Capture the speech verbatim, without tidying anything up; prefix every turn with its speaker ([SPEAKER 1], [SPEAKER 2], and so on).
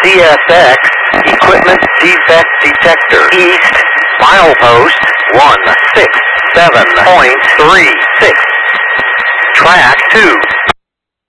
[SPEAKER 1] C S X, equipment defect detector. East, milepost one six seven point three six. Track two.